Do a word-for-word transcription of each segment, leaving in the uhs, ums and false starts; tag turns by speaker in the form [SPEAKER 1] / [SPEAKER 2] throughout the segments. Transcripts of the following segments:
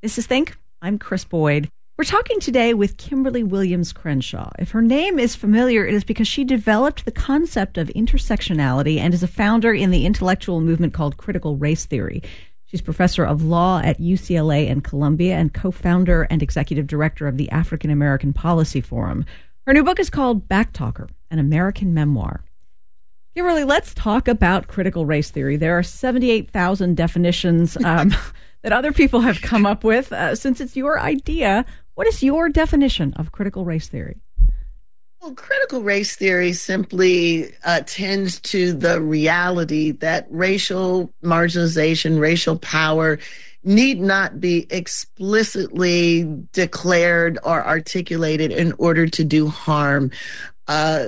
[SPEAKER 1] This is Think. I'm Chris Boyd. We're talking today with Kimberly Williams Crenshaw. If her name is familiar, it is because she developed the concept of intersectionality and is a founder in the intellectual movement called critical race theory. She's professor of law at U C L A and Columbia and co-founder and executive director of the African American Policy Forum. Her new book is called Backtalker, an American Memoir. Kimberly, let's talk about critical race theory. There are seventy-eight thousand definitions um, that other people have come up with. Uh, since it's your idea, what is your definition of critical race theory?
[SPEAKER 2] Well, critical race theory simply uh, tends to the reality that racial marginalization, racial power need not be explicitly declared or articulated in order to do harm. Uh,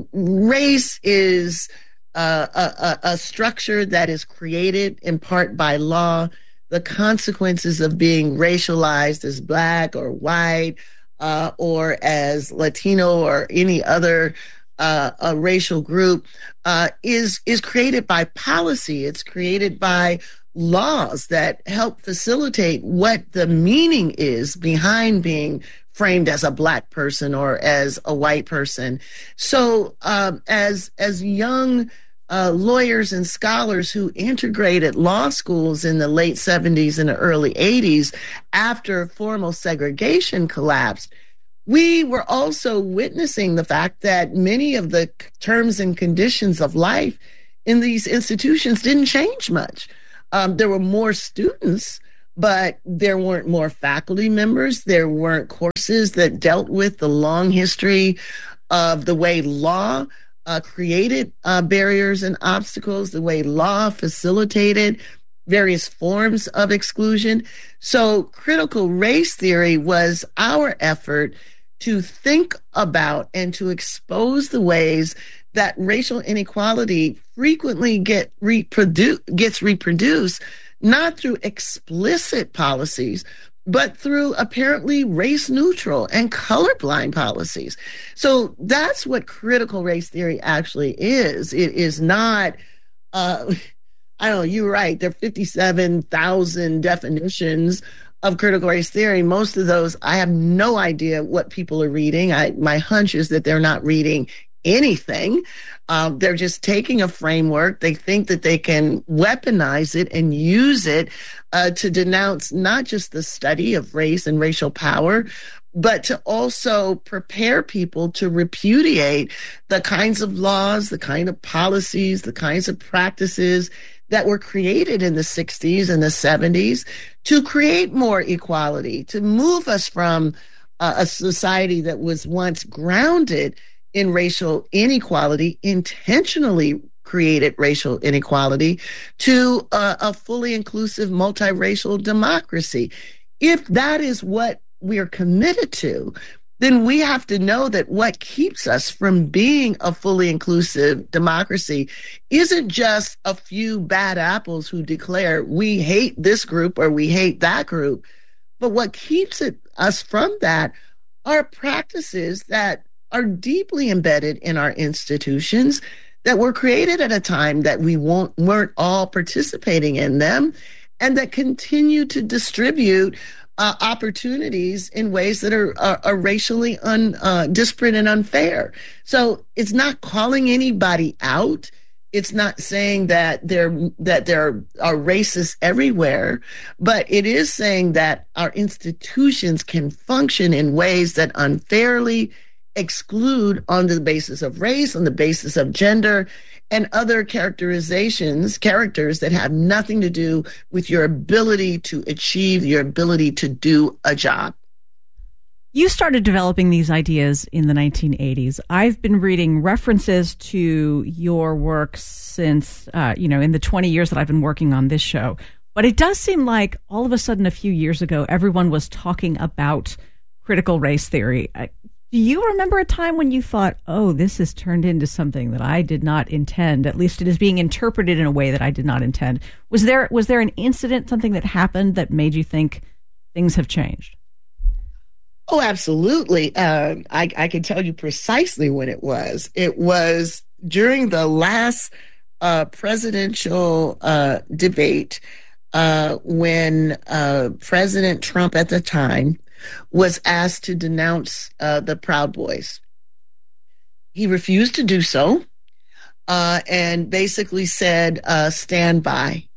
[SPEAKER 2] race is uh, a, a structure that is created in part by law. The consequences of being racialized as Black or white uh, or as Latino or any other uh, a racial group uh, is is created by policy. It's created by laws that help facilitate what the meaning is behind being framed as a Black person or as a white person. So um, as as young uh, lawyers and scholars who integrated law schools in the late seventies and the early eighties after formal segregation collapsed, we were also witnessing the fact that many of the terms and conditions of life in these institutions didn't change much. Um, there were more students, but there weren't more faculty members. There weren't courses that dealt with the long history of the way law uh, created uh, barriers and obstacles, the way law facilitated various forms of exclusion. So critical race theory was our effort to think about and to expose the ways that racial inequality frequently get reprodu- gets reproduced, not through explicit policies, but through apparently race-neutral and colorblind policies. So that's what critical race theory actually is. It is not, uh, I don't know, you're right, there are fifty-seven thousand definitions of critical race theory. Most of those, I have no idea what people are reading. I, my hunch is that they're not reading anything. Um, they're just taking a framework. They think that they can weaponize it and use it uh, to denounce not just the study of race and racial power, but to also prepare people to repudiate the kinds of laws, the kind of policies, the kinds of practices that were created in the sixties and the seventies to create more equality, to move us from uh, a society that was once grounded in racial inequality, intentionally created racial inequality, to a, a fully inclusive multiracial democracy. If that is what we are committed to, then we have to know that what keeps us from being a fully inclusive democracy isn't just a few bad apples who declare we hate this group or we hate that group, but what keeps it, us from that are practices that are deeply embedded in our institutions that were created at a time that we won't, weren't all participating in them, and that continue to distribute uh, opportunities in ways that are, are, are racially un, uh, disparate and unfair. So it's not calling anybody out. It's not saying that there that there are racists everywhere, but it is saying that our institutions can function in ways that unfairly exclude on the basis of race, on the basis of gender, and other characterizations, characters that have nothing to do with your ability to achieve, your ability to do a job.
[SPEAKER 1] You started developing these ideas in the nineteen eighties. I've been reading references to your work since, uh, you know, in the twenty years that I've been working on this show. But it does seem like all of a sudden a few years ago, everyone was talking about critical race theory. Do you remember a time when you thought, oh, this has turned into something that I did not intend? At least it is being interpreted in a way that I did not intend. Was there was there an incident, something that happened that made you think things have changed?
[SPEAKER 2] Oh, absolutely. Uh, I, I can tell you precisely when it was. It was during the last uh, presidential uh, debate uh, when uh, President Trump at the time was asked to denounce uh, the Proud Boys. He refused to do so uh, and basically said, uh, stand by.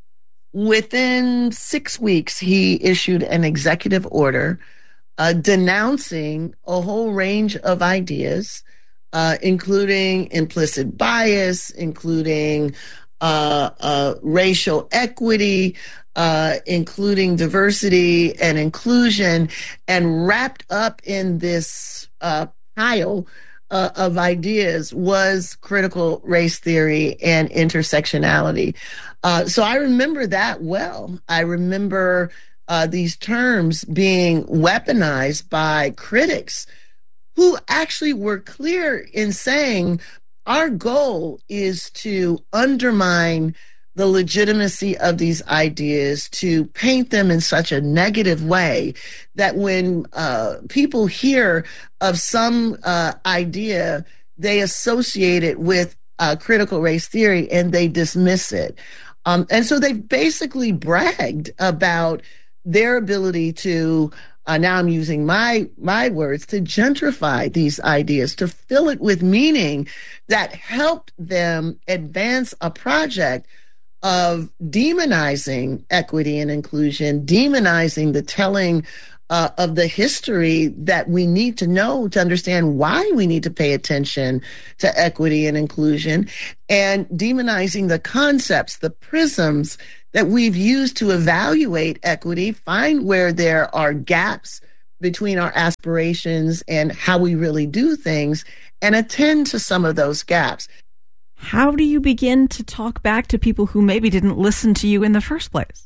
[SPEAKER 2] Within six weeks, he issued an executive order uh, denouncing a whole range of ideas, uh, including implicit bias, including uh, uh, racial equity, uh, including diversity and inclusion, and wrapped up in this uh, pile uh, of ideas was critical race theory and intersectionality. Uh, so I remember that well. I remember uh, these terms being weaponized by critics who actually were clear in saying our goal is to undermine the legitimacy of these ideas, to paint them in such a negative way that when uh, people hear of some uh, idea, they associate it with uh, critical race theory and they dismiss it. Um, and so they've basically bragged about their ability to, uh, now I'm using my my words, to gentrify these ideas, to fill it with meaning that helped them advance a project of demonizing equity and inclusion, demonizing the telling uh, of the history that we need to know to understand why we need to pay attention to equity and inclusion, and demonizing the concepts, the prisms that we've used to evaluate equity, find where there are gaps between our aspirations and how we really do things, and attend to some of those gaps.
[SPEAKER 1] How do you begin to talk back to people who maybe didn't listen to you in the first place?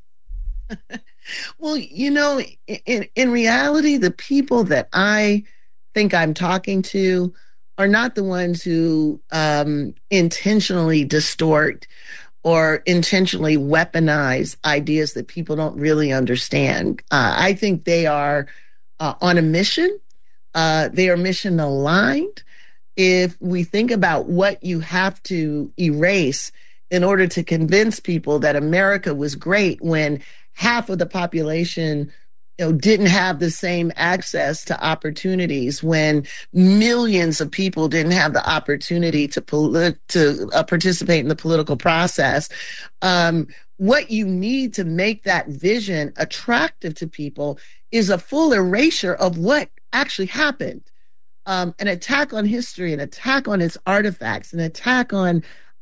[SPEAKER 2] Well, you know, in, in reality, the people that I think I'm talking to are not the ones who um, intentionally distort or intentionally weaponize ideas that people don't really understand. Uh, I think they are uh, on a mission. Uh, they are mission aligned. If we think about what you have to erase in order to convince people that America was great when half of the population, you know, didn't have the same access to opportunities, when millions of people didn't have the opportunity to poli- to uh, participate in the political process, um, what you need to make that vision attractive to people is a full erasure of what actually happened. Um, an attack on history, an attack on its artifacts, an attack on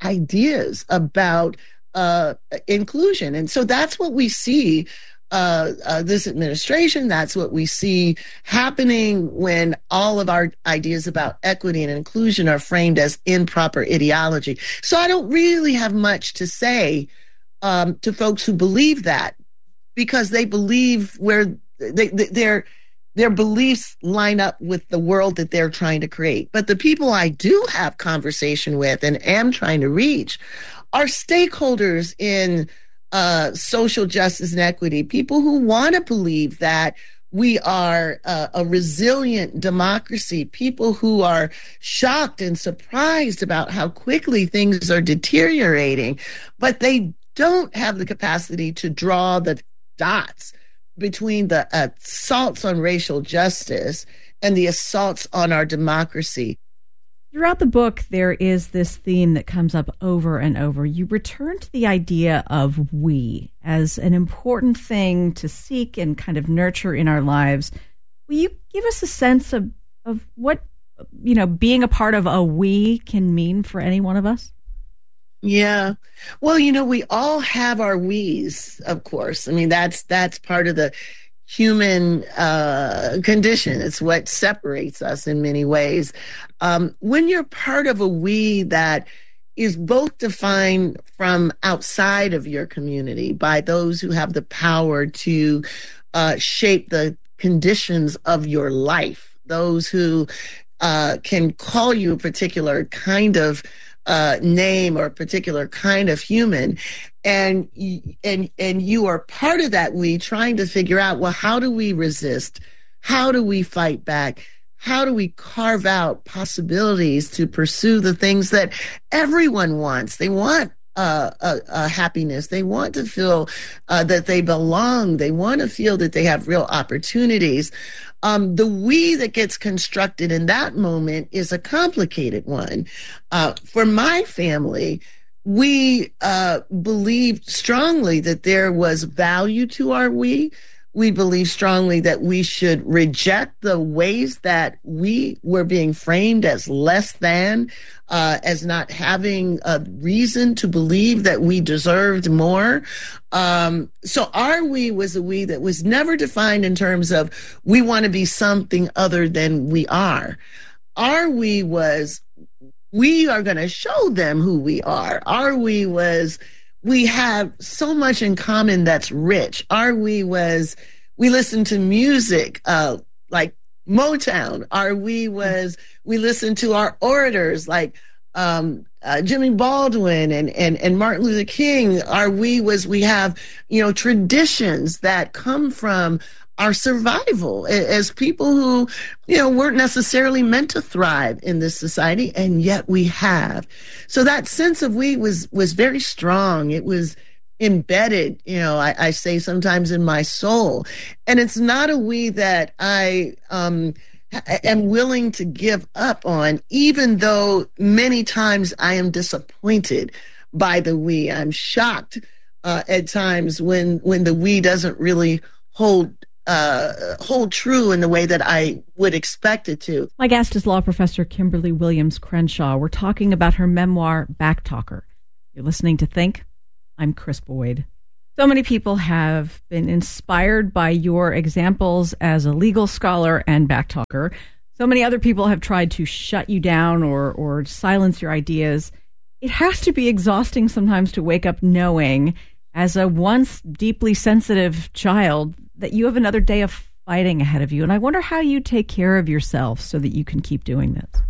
[SPEAKER 2] ideas about uh, inclusion. And so that's what we see uh, uh, this administration. That's what we see happening when all of our ideas about equity and inclusion are framed as improper ideology. So I don't really have much to say um, to folks who believe that, because they believe where they, they, they're their beliefs line up with the world that they're trying to create. But the people I do have conversation with and am trying to reach are stakeholders in uh, social justice and equity, people who want to believe that we are uh, a resilient democracy, people who are shocked and surprised about how quickly things are deteriorating, but they don't have the capacity to draw the dots between the assaults on racial justice and the assaults on our democracy.
[SPEAKER 1] Throughout the book, there is this theme that comes up over and over. You return to the idea of we as an important thing to seek and kind of nurture in our lives. Will you give us a sense of, of what, you know, being a part of a we can mean for any one of us?
[SPEAKER 2] Yeah. Well, you know, we all have our we's, of course. I mean, that's that's part of the human uh, condition. It's what separates us in many ways. Um, when you're part of a we that is both defined from outside of your community by those who have the power to uh, shape the conditions of your life, those who uh, can call you a particular kind of Uh, name or a particular kind of human, and and and you are part of that we, trying to figure out, well, how do we resist? How do we fight back? How do we carve out possibilities to pursue the things that everyone wants? They want uh, uh, uh, happiness. They want to feel uh, that they belong. They want to feel that they have real opportunities. Um, the we that gets constructed in that moment is a complicated one. Uh, for my family, we uh, believed strongly that there was value to our we. We believe strongly that we should reject the ways that we were being framed as less than, uh, as not having a reason to believe that we deserved more. Um, so our we was a we that was never defined in terms of we want to be something other than we are. Our we was we are going to show them who we are. Our we was we have so much in common that's rich. Our we was, we listen to music uh, like Motown. Our we was, we listen to our orators like um, uh, Jimmy Baldwin and, and, and Martin Luther King. Our we was, we have, you know, traditions that come from our survival as people who, you know, weren't necessarily meant to thrive in this society, and yet we have. So that sense of we was was very strong. It was embedded, you know, I, I say sometimes in my soul. And it's not a we that I um, am willing to give up on, even though many times I am disappointed by the we. I'm shocked uh, at times when when the we doesn't really hold Uh, hold true in the way that I would expect it to.
[SPEAKER 1] My guest is law professor Kimberly Williams Crenshaw. We're talking about her memoir, Backtalker. You're listening to Think. I'm Chris Boyd. So many people have been inspired by your examples as a legal scholar and backtalker. So many other people have tried to shut you down or, or silence your ideas. It has to be exhausting sometimes to wake up knowing, as a once deeply sensitive child, that you have another day of fighting ahead of you. And I wonder how you take care of yourself so that you can keep doing this.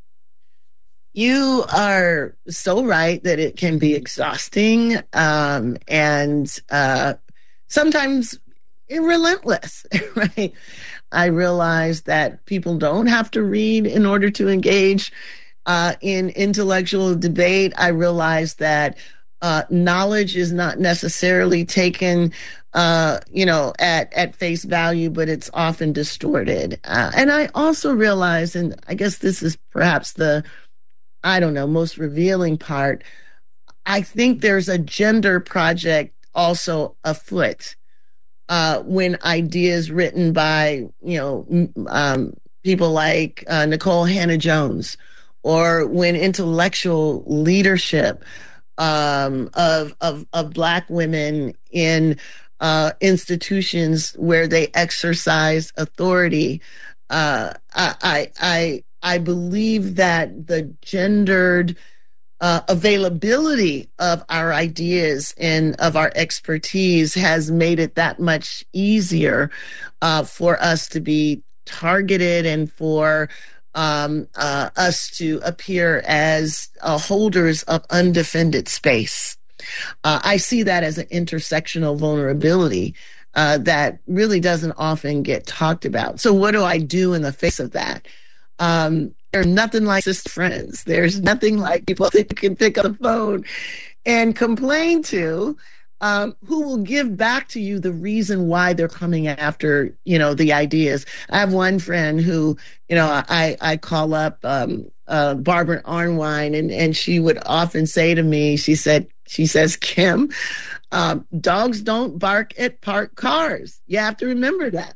[SPEAKER 2] You are so right that it can be exhausting um, and uh, sometimes relentless, right? I realize that people don't have to read in order to engage uh, in intellectual debate. I realize that uh, knowledge is not necessarily taken uh, you know, at, at face value, but it's often distorted. Uh, and I also realize, and I guess this is perhaps the, I don't know, most revealing part, I think there's a gender project also afoot uh, when ideas written by, you know, um, people like uh, Nicole Hannah-Jones, or when intellectual leadership um, of, of, of Black women in Uh, institutions where they exercise authority. Uh, I, I, I believe that the gendered uh, availability of our ideas and of our expertise has made it that much easier uh, for us to be targeted and for um, uh, us to appear as uh, holders of undefended space. Uh, I see that as an intersectional vulnerability uh, that really doesn't often get talked about. So what do I do in the face of that? Um, there's nothing like sister friends. There's nothing like people that you can pick up the phone and complain to, um, who will give back to you the reason why they're coming after, you know, the ideas. I have one friend who, you know, I, I call up um, uh, Barbara Arnwine, and, and she would often say to me, she said, She says, Kim, um, dogs don't bark at parked cars. You have to remember that.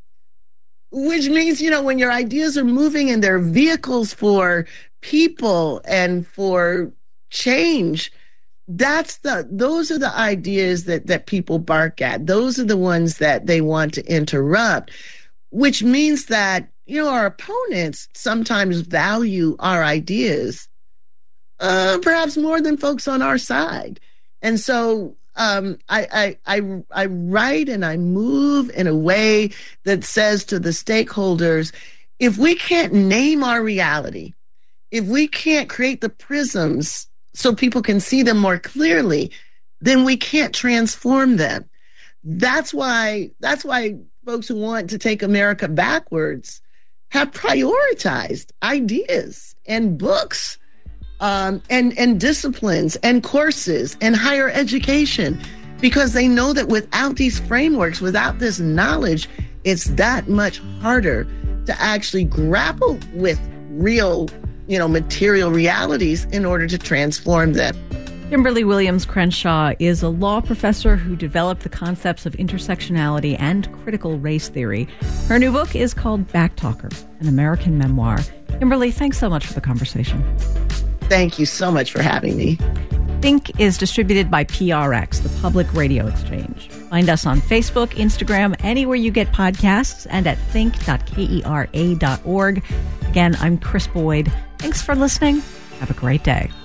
[SPEAKER 2] Which means, you know, when your ideas are moving and they're vehicles for people and for change, that's the, those are the ideas that, that people bark at. Those are the ones that they want to interrupt, which means that, you know, our opponents sometimes value our ideas Uh, perhaps more than folks on our side. And so um, I, I, I, I write and I move in a way that says to the stakeholders, if we can't name our reality, if we can't create the prisms so people can see them more clearly, then we can't transform them. That's why, that's why folks who want to take America backwards have prioritized ideas and books um, and, and disciplines and courses and higher education, because they know that without these frameworks, without this knowledge, it's that much harder to actually grapple with real, you know, material realities in order to transform them.
[SPEAKER 1] Kimberly Williams Crenshaw is a law professor who developed the concepts of intersectionality and critical race theory. Her new book is called Backtalker, an American memoir. Kimberly, thanks so much for the conversation.
[SPEAKER 2] Thank you so much for having me.
[SPEAKER 1] Think is distributed by P R X, the Public Radio Exchange. Find us on Facebook, Instagram, anywhere you get podcasts, and at think dot kera dot org. Again, I'm Chris Boyd. Thanks for listening. Have a great day.